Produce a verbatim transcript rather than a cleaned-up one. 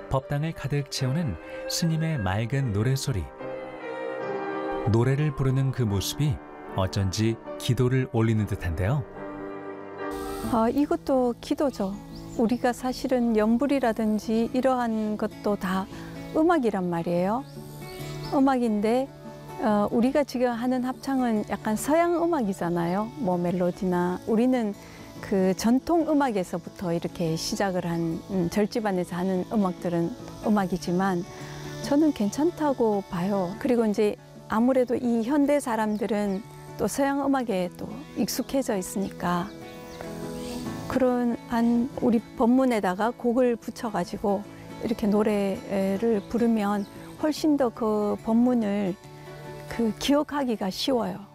법당을 가득 채우는 스님의 맑은 노래소리. 노래를 부르는 그 모습이 어쩐지 기도를 올리는 듯한데요. 아, 이것도 기도죠. 우리가 사실은 연불이라든지 이러한 것도 다 음악이란 말이에요. 음악인데 어, 우리가 지금 하는 합창은 약간 서양 음악이잖아요. 뭐 멜로디나 우리는 그 전통 음악에서부터 이렇게 시작을 한 음, 절집안에서 하는 음악들은 음악이지만 저는 괜찮다고 봐요. 그리고 이제 아무래도 이 현대 사람들은 또 서양 음악에 또 익숙해져 있으니까 그런 한 우리 법문에다가 곡을 붙여가지고 이렇게 노래를 부르면 훨씬 더 그 법문을 그 기억하기가 쉬워요.